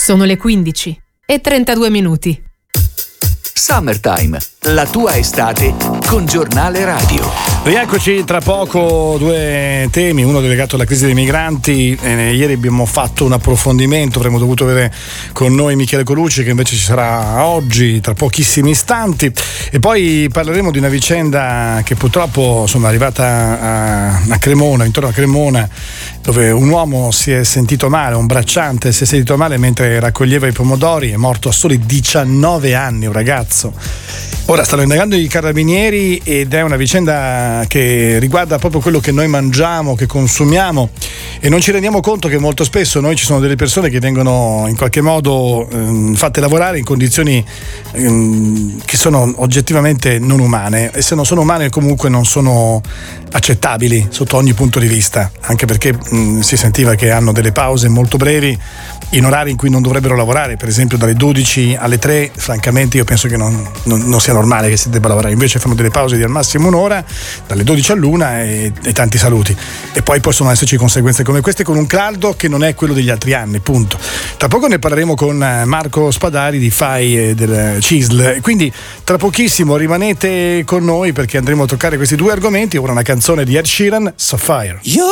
Sono le 15:32. Summertime, la tua estate con Giornale Radio. Rieccoci, tra poco due temi, uno legato alla crisi dei migranti. Ieri abbiamo fatto un approfondimento, avremmo dovuto avere con noi Michele Colucci, che invece ci sarà oggi tra pochissimi istanti, e poi parleremo di una vicenda che purtroppo è arrivata a Cremona, intorno a Cremona, dove un uomo si è sentito male, un bracciante si è sentito male mentre raccoglieva i pomodori, è morto a soli 19 anni un ragazzo. Ora stanno indagando i carabinieri ed è una vicenda che riguarda proprio quello che noi mangiamo, che consumiamo, e non ci rendiamo conto che molto spesso noi ci sono delle persone che vengono in qualche modo fatte lavorare in condizioni che sono oggettivamente non umane, e se non sono umane comunque non sono accettabili sotto ogni punto di vista, anche perché si sentiva che hanno delle pause molto brevi in orari in cui non dovrebbero lavorare, per esempio dalle 12 alle 3. Francamente io penso che non sia normale che si debba lavorare, invece fanno delle pause di al massimo un'ora, dalle 12 all'1, e tanti saluti, e poi possono esserci conseguenze come queste, con un caldo che non è quello degli altri anni, punto. Tra poco ne parleremo con Marco Spadari di FAI e del CISL, quindi tra pochissimo rimanete con noi perché andremo a toccare questi due argomenti. Ora una canzone di Ed Sheeran, Sapphire.